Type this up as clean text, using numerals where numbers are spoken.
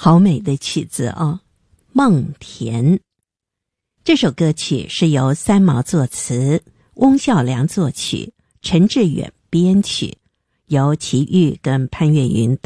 好美的曲子哦，梦田。这首歌曲是由三毛作词，翁孝良作曲，陈志远编曲，由齐豫跟潘越云